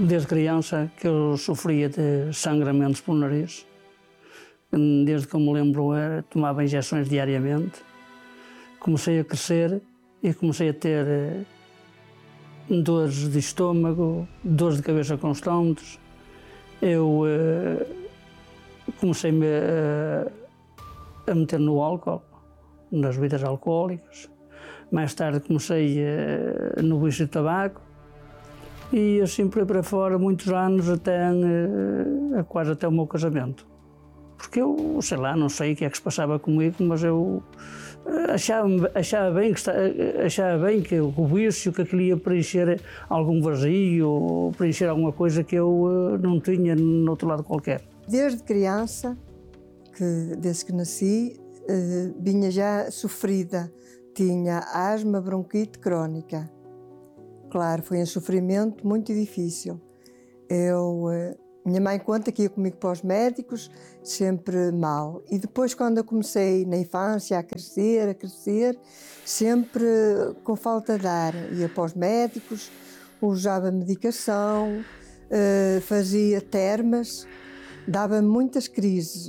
Desde criança que eu sofria de sangramentos pelo nariz. Desde que eu me lembro, tomava injeções diariamente. Comecei a crescer e comecei a ter dores de estômago, dores de cabeça constantes. Eu comecei-me a meter no álcool, nas bebidas alcoólicas. Mais tarde comecei no vício de tabaco. E assim por aí para fora, muitos anos, quase até o meu casamento. Porque eu, sei lá, não sei o que é que se passava comigo, mas eu achava bem que o vício, que aquilo ia preencher algum vazio, ou preencher alguma coisa que eu não tinha no outro lado qualquer. Desde criança, desde que nasci, vinha já sofrida. Tinha asma, bronquite crónica. Claro, foi um sofrimento muito difícil. Minha mãe conta que ia comigo para os médicos, sempre mal. E depois, quando eu comecei na infância a crescer, sempre com falta de ar. Ia para os médicos, usava medicação, fazia termas, dava muitas crises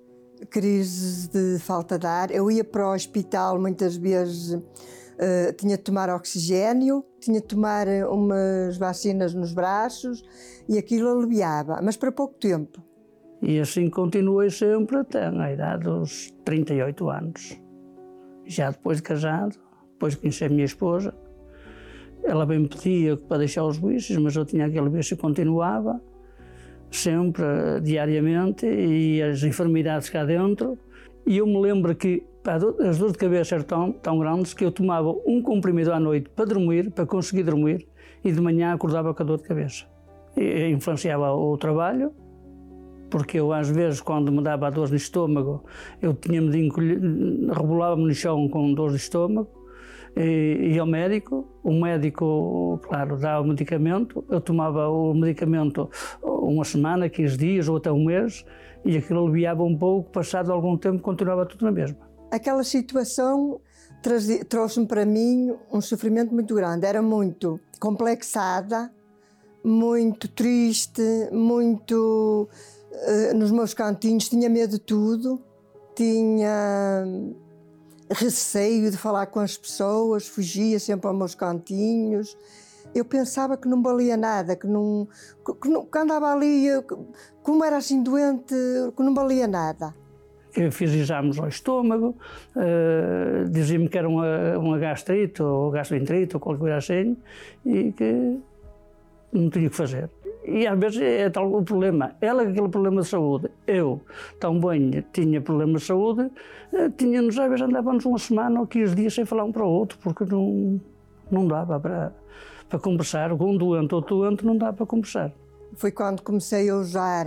de falta de ar. Eu ia para o hospital muitas vezes, tinha de tomar oxigênio, tinha de tomar umas vacinas nos braços e aquilo aliviava, mas para pouco tempo. E assim continuei sempre até a idade dos 38 anos. Já depois de casado, depois de conhecer a minha esposa, ela bem me pedia para deixar os vícios, mas eu tinha aquele vício e continuava, sempre, diariamente, e as enfermidades cá dentro. E eu me lembro que as dores de cabeça eram tão grandes que eu tomava um comprimido à noite para dormir, para conseguir dormir, e de manhã acordava com a dor de cabeça. E influenciava o trabalho, porque eu às vezes, quando me dava dores no estômago, eu tinha-me de encolher, rebolava-me no chão com dores de estômago, e ao médico, o médico, claro, dava o medicamento, eu tomava o medicamento uma semana, 15 dias ou até um mês, e aquilo aliviava um pouco, passado algum tempo continuava tudo na mesma. Aquela situação trouxe-me para mim um sofrimento muito grande. Era muito complexada, muito triste, muito nos meus cantinhos, tinha medo de tudo, tinha receio de falar com as pessoas, fugia sempre aos meus cantinhos. Eu pensava que não valia nada, que andava ali, como era assim doente, que não valia nada. Eu fiz exames ao estômago, dizia-me que era uma gastrite ou gastroenterite ou qualquer coisa assim, e que não tinha o que fazer. E às vezes é tal o problema. Ela com aquele problema de saúde, eu também tinha problemas de saúde, tínhamos às vezes andávamos uma semana ou 15 dias sem falar um para o outro, porque não dava para conversar. Com um doente ou outro doente não dava para conversar. Foi quando comecei a usar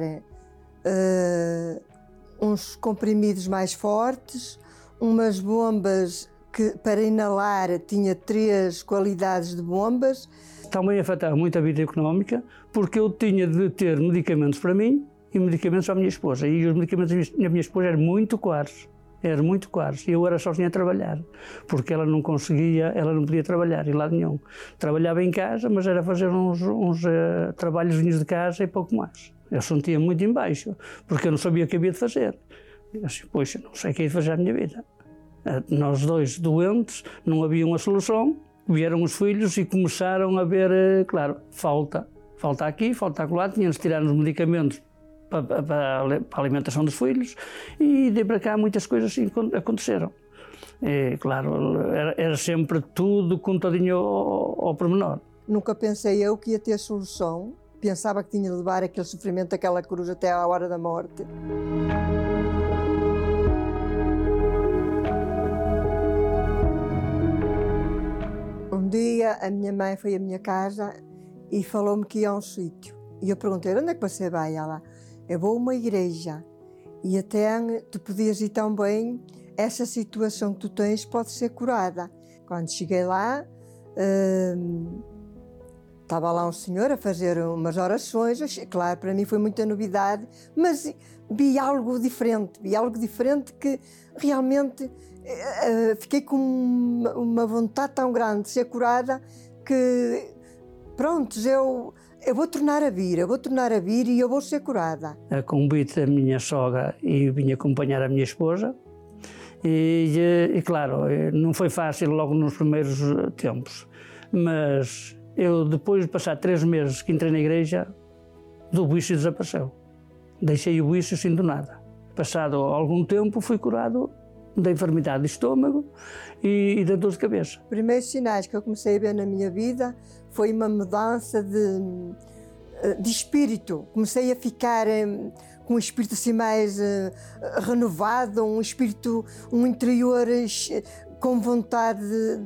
uns comprimidos mais fortes, umas bombas que para inalar tinha 3 qualidades de bombas. Também afetava muito a vida económica, porque eu tinha de ter medicamentos para mim e medicamentos para a minha esposa. E os medicamentos da minha esposa eram muito caros. E eu era sozinha a trabalhar, porque ela não podia trabalhar em lado nenhum. Trabalhava em casa, mas era fazer uns trabalhozinhos de casa e pouco mais. Eu sentia muito em baixo, porque eu não sabia o que havia de fazer. Eu assim, poxa, não sei o que é de fazer à minha vida. Nós dois doentes, não havia uma solução, vieram os filhos e começaram a ver, claro, falta aqui, falta acolá, tínhamos de tirar os medicamentos para a alimentação dos filhos e de para cá muitas coisas assim aconteceram. E, claro, era sempre tudo contadinho ao pormenor. Nunca pensei eu que ia ter solução, pensava que tinha de levar aquele sofrimento, aquela cruz até à hora da morte. Um dia a minha mãe foi à minha casa e falou-me que ia a um sítio. E eu perguntei, onde é que você vai? Ela, eu vou a uma igreja e até tu podias ir tão bem, essa situação que tu tens pode ser curada. Quando cheguei lá, estava lá um senhor a fazer umas orações, claro, para mim foi muita novidade, mas vi algo diferente que realmente fiquei com uma vontade tão grande de ser curada que prontos, eu vou tornar a vir e eu vou ser curada. A convite da minha sogra e vim acompanhar a minha esposa. E claro, não foi fácil logo nos primeiros tempos, mas eu depois de passar 3 meses que entrei na igreja, o vício desapareceu. Deixei o vício sem do nada. Passado algum tempo fui curado da enfermidade de estômago e da dor de cabeça. Os primeiros sinais que eu comecei a ver na minha vida foi uma mudança de espírito. Comecei a ficar com um espírito assim mais renovado, um interior com vontade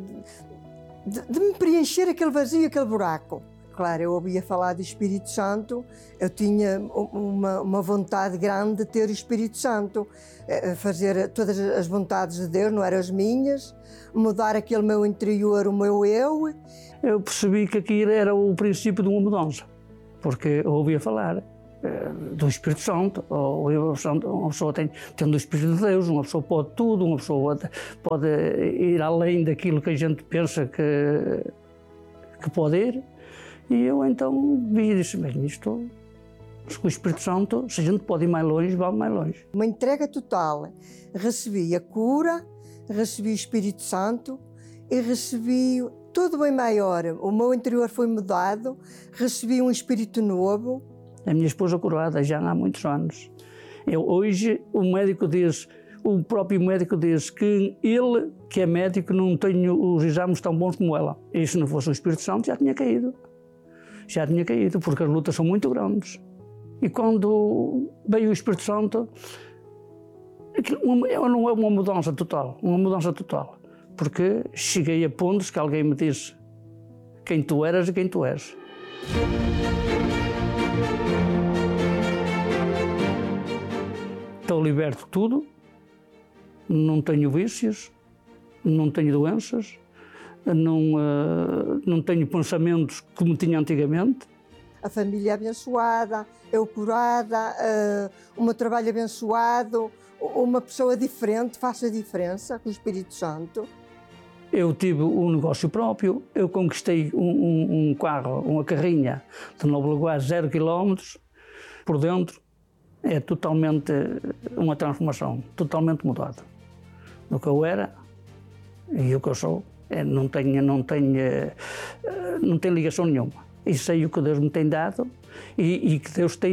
de me preencher aquele vazio, aquele buraco. Claro, eu ouvia falar do Espírito Santo, eu tinha uma vontade grande de ter o Espírito Santo, fazer todas as vontades de Deus, não eram as minhas, mudar aquele meu interior, o meu eu. Eu percebi que aquilo era o princípio de uma mudança, porque eu ouvia falar do Espírito Santo, uma pessoa tendo o Espírito de Deus, uma pessoa pode tudo, uma pessoa pode ir além daquilo que a gente pensa que pode ir. E eu então vi e disse, bem, isto, com o Espírito Santo, se a gente pode ir mais longe, vamos mais longe. Uma entrega total. Recebi a cura, recebi o Espírito Santo e recebi tudo bem maior. O meu interior foi mudado, recebi um espírito novo. A minha esposa curada já há muitos anos. Hoje o próprio médico diz que ele, que é médico, não tem os exames tão bons como ela. E se não fosse o Espírito Santo já tinha caído. Já tinha caído, porque as lutas são muito grandes. E quando veio o Espírito Santo, não é uma mudança total, porque cheguei a pontos que alguém me disse quem tu eras e quem tu és. Estou liberto de tudo, não tenho vícios, não tenho doenças, não tenho pensamentos como tinha antigamente. A família abençoada, eu curada, o meu trabalho abençoado, uma pessoa diferente, faço a diferença com o Espírito Santo. Eu tive um negócio próprio, eu conquistei um carro, uma carrinha de Novo Lagoas, 0 km, por dentro é totalmente uma transformação, totalmente mudada. Do que eu era e o que eu sou. Não tem ligação nenhuma. E sei o que Deus me tem dado e que Deus que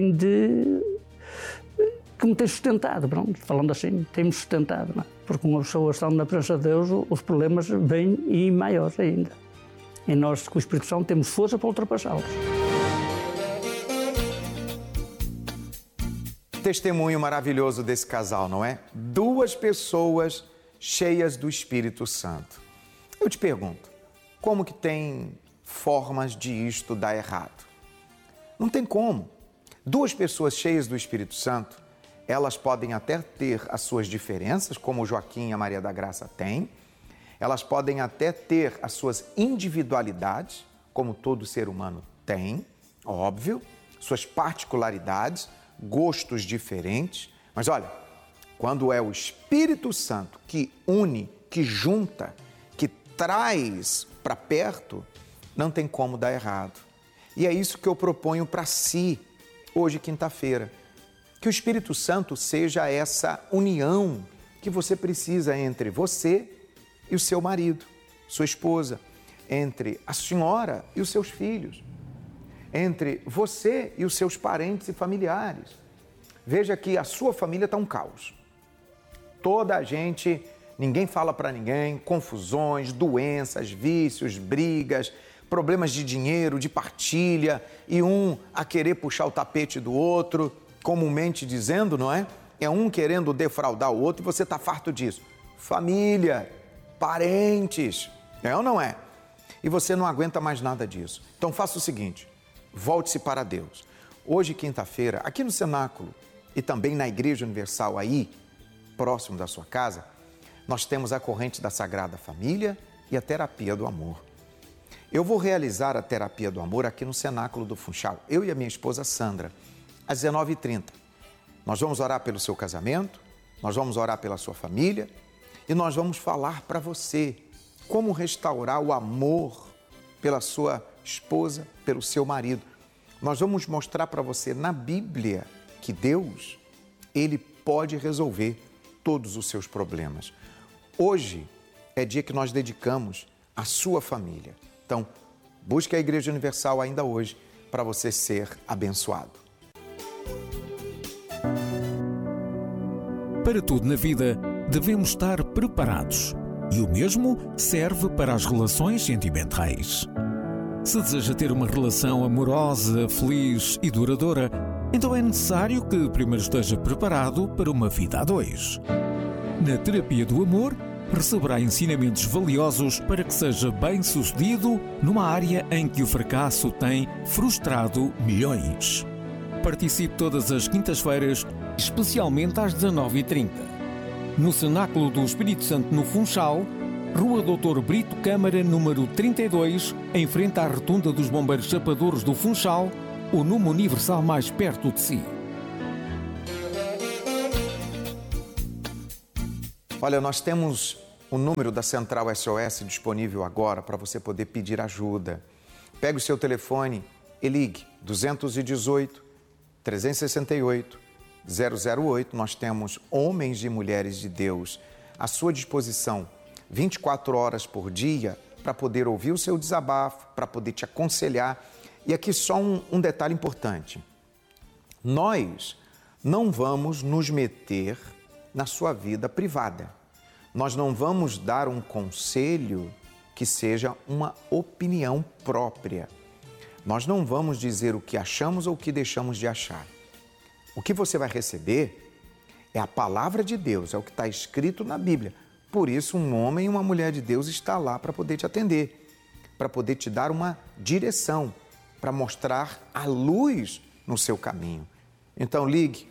me tem sustentado, pronto, falando assim, tem-me sustentado, não é? Porque uma pessoa estando na presença de Deus, os problemas vêm e maiores ainda. E nós, com o Espírito Santo, temos força para ultrapassá-los. Testemunho maravilhoso desse casal, não é? 2 pessoas cheias do Espírito Santo. Eu te pergunto, como que tem formas de isto dar errado? Não tem como. 2 pessoas cheias do Espírito Santo, elas podem até ter as suas diferenças, como o Joaquim e a Maria da Graça têm. Elas podem até ter as suas individualidades, como todo ser humano tem, óbvio, suas particularidades, gostos diferentes. Mas olha, quando é o Espírito Santo que une, que junta, que traz para perto, não tem como dar errado. E é isso que eu proponho para si, hoje, quinta-feira. Que o Espírito Santo seja essa união que você precisa entre você e o seu marido, sua esposa, entre a senhora e os seus filhos, entre você e os seus parentes e familiares. Veja que a sua família está um caos. Toda a gente, ninguém fala para ninguém, confusões, doenças, vícios, brigas, problemas de dinheiro, de partilha, e um a querer puxar o tapete do outro, comumente dizendo, não é? É um querendo defraudar o outro e você está farto disso. Família, parentes, é ou não é? E você não aguenta mais nada disso. Então faça o seguinte, volte-se para Deus. Hoje, quinta-feira, aqui no Cenáculo e também na Igreja Universal aí, próximo da sua casa, nós temos a corrente da Sagrada Família e a terapia do amor. Eu vou realizar a terapia do amor aqui no Cenáculo do Funchal, eu e a minha esposa Sandra, às 19h30. Nós vamos orar pelo seu casamento, nós vamos orar pela sua família e nós vamos falar para você como restaurar o amor pela sua esposa, pelo seu marido. Nós vamos mostrar para você na Bíblia que Deus, Ele pode resolver todos os seus problemas. Hoje é dia que nós dedicamos à sua família. Então, busque a Igreja Universal ainda hoje para você ser abençoado. Para tudo na vida, devemos estar preparados. E o mesmo serve para as relações sentimentais. Se deseja ter uma relação amorosa, feliz e duradoura, então é necessário que primeiro esteja preparado para uma vida a dois. Na terapia do amor, receberá ensinamentos valiosos para que seja bem-sucedido numa área em que o fracasso tem frustrado milhões. Participe todas as quintas-feiras, especialmente às 19h30. No Cenáculo do Espírito Santo, no Funchal, Rua Doutor Brito Câmara, número 32, em frente à Rotunda dos Bombeiros Chapadores do Funchal, ou numa Universal mais perto de si. Olha, nós temos o número da Central SOS disponível agora para você poder pedir ajuda. Pegue o seu telefone e ligue 218 368 008. Nós temos homens e mulheres de Deus à sua disposição 24 horas por dia para poder ouvir o seu desabafo, para poder te aconselhar. E aqui só um detalhe importante. Nós não vamos nos meter na sua vida privada. Nós não vamos dar um conselho que seja uma opinião própria. Nós não vamos dizer o que achamos ou o que deixamos de achar. O que você vai receber é a palavra de Deus, é o que está escrito na Bíblia. Por isso, um homem e uma mulher de Deus está lá para poder te atender, para poder te dar uma direção, para mostrar a luz no seu caminho. Então, ligue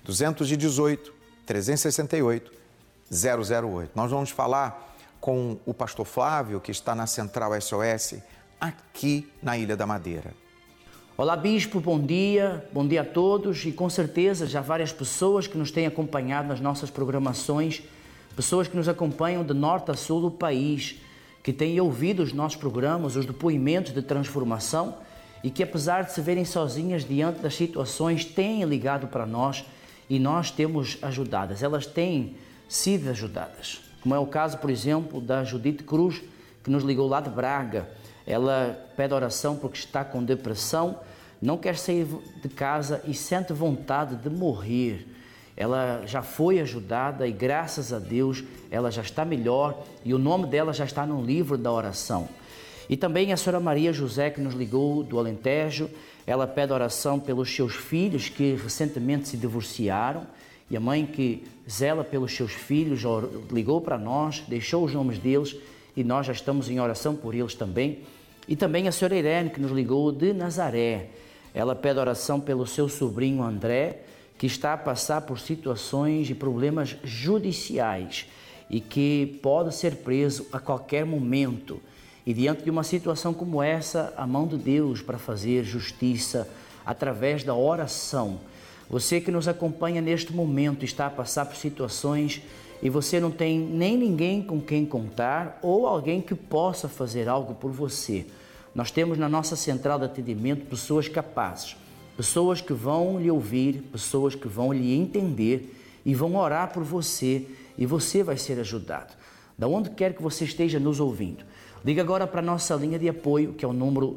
218 368 008. Nós vamos falar com o pastor Flávio, que está na Central SOS, aqui na Ilha da Madeira. Olá, Bispo, bom dia a todos e com certeza já várias pessoas que nos têm acompanhado nas nossas programações, pessoas que nos acompanham de norte a sul do país, que têm ouvido os nossos programas, os depoimentos de transformação e que apesar de se verem sozinhas diante das situações, têm ligado para nós e nós temos ajudadas, elas têm sido ajudadas. Como é o caso, por exemplo, da Judite Cruz, que nos ligou lá de Braga. Ela pede oração porque está com depressão, não quer sair de casa e sente vontade de morrer. Ela já foi ajudada e graças a Deus ela já está melhor e o nome dela já está no livro da oração. E também a senhora Maria José, que nos ligou do Alentejo, ela pede oração pelos seus filhos que recentemente se divorciaram e a mãe que zela pelos seus filhos ligou para nós, deixou os nomes deles e nós já estamos em oração por eles também. E também a senhora Irene, que nos ligou de Nazaré. Ela pede oração pelo seu sobrinho André, que está a passar por situações e problemas judiciais e que pode ser preso a qualquer momento. E diante de uma situação como essa, a mão de Deus para fazer justiça através da oração. Você que nos acompanha neste momento está a passar por situações e você não tem nem ninguém com quem contar ou alguém que possa fazer algo por você. Nós temos na nossa central de atendimento pessoas capazes, pessoas que vão lhe ouvir, pessoas que vão lhe entender e vão orar por você e você vai ser ajudado. Da onde quer que você esteja nos ouvindo. Liga agora para a nossa linha de apoio, que é o número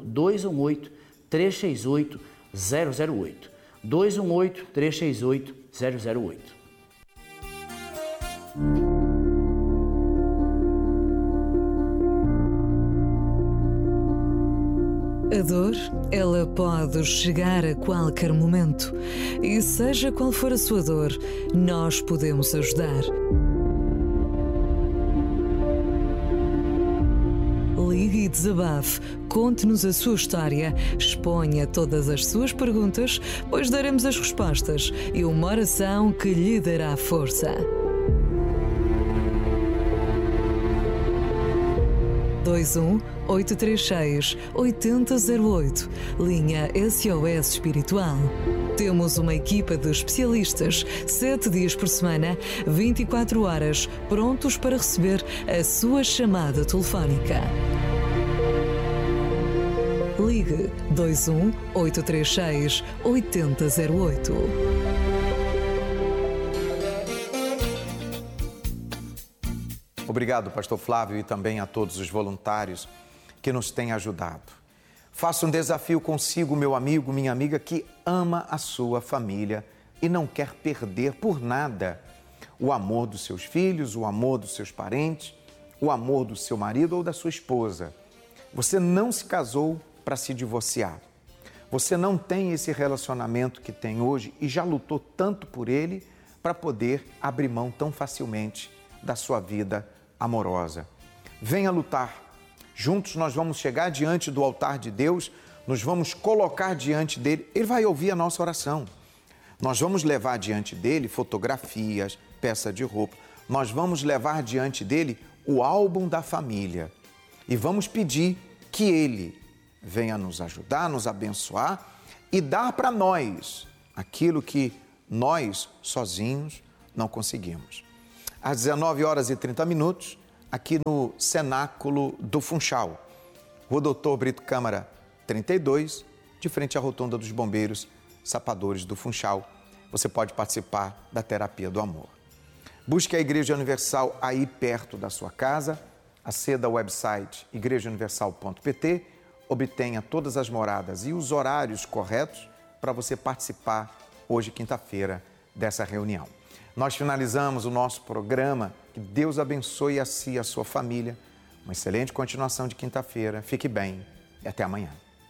218-368-008. 218-368-008. A dor, ela pode chegar a qualquer momento. E seja qual for a sua dor, nós podemos ajudar. Ligue e desabafe, conte-nos a sua história, exponha todas as suas perguntas, pois daremos as respostas e uma oração que lhe dará força. 21-836-8008, linha SOS Espiritual. Temos uma equipa de especialistas, 7 dias por semana, 24 horas, prontos para receber a sua chamada telefónica. Ligue 21 836 8008. Obrigado, pastor Flávio, e também a todos os voluntários que nos têm ajudado. Faça um desafio consigo, meu amigo, minha amiga, que ama a sua família e não quer perder por nada o amor dos seus filhos, o amor dos seus parentes, o amor do seu marido ou da sua esposa. Você não se casou para se divorciar. Você não tem esse relacionamento que tem hoje e já lutou tanto por ele para poder abrir mão tão facilmente da sua vida amorosa. Venha lutar. Juntos nós vamos chegar diante do altar de Deus, nos vamos colocar diante dele. Ele vai ouvir a nossa oração. Nós vamos levar diante dele fotografias, peça de roupa. Nós vamos levar diante dele o álbum da família. E vamos pedir que ele venha nos ajudar, nos abençoar e dar para nós aquilo que nós sozinhos não conseguimos. Às 19h30, aqui no Cenáculo do Funchal, Rua Doutor Brito Câmara 32, de frente à Rotunda dos Bombeiros Sapadores do Funchal. Você pode participar da Terapia do Amor. Busque a Igreja Universal aí perto da sua casa, aceda ao website igrejauniversal.pt, obtenha todas as moradas e os horários corretos para você participar hoje, quinta-feira, dessa reunião. Nós finalizamos o nosso programa. Que Deus abençoe a si e a sua família. Uma excelente continuação de quinta-feira. Fique bem e até amanhã.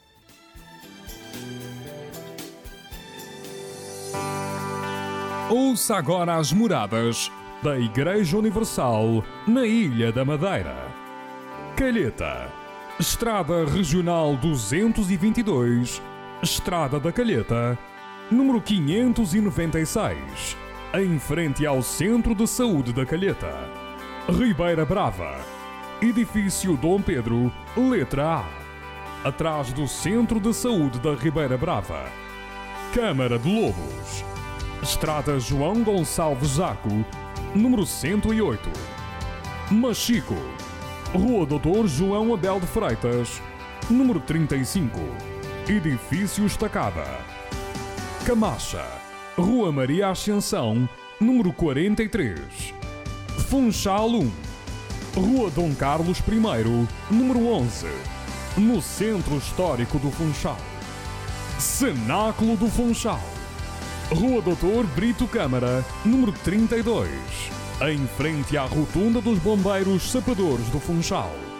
Ouça agora as moradas da Igreja Universal na Ilha da Madeira. Calheta, Estrada Regional 222, Estrada da Calheta, número 596, em frente ao Centro de Saúde da Calheta. Ribeira Brava, Edifício Dom Pedro, letra A, atrás do Centro de Saúde da Ribeira Brava. Câmara de Lobos, Estrada João Gonçalves Zaco, número 108. Machico, Rua Doutor João Abel de Freitas, número 35, Edifício Estacada. Camacha, Rua Maria Ascensão, número 43. Funchal 1, Rua Dom Carlos I, número 11, no Centro Histórico do Funchal. Cenáculo do Funchal, Rua Doutor Brito Câmara, número 32, em frente à Rotunda dos Bombeiros Sapadores do Funchal.